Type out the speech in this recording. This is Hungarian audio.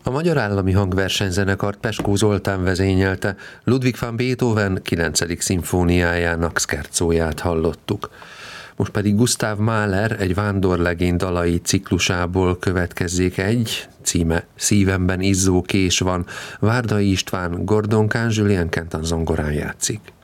A Magyar Állami Hangversenyzenekart Peskó Zoltán vezényelte, Ludwig van Beethoven 9. szimfóniájának szkerzóját hallottuk. Most pedig Gustav Mahler egy vándorlegény dalai ciklusából következzék egy, címe Szívemben izzó kés van, Várdai István Gordon Kán Julien Kenton zongorán játszik.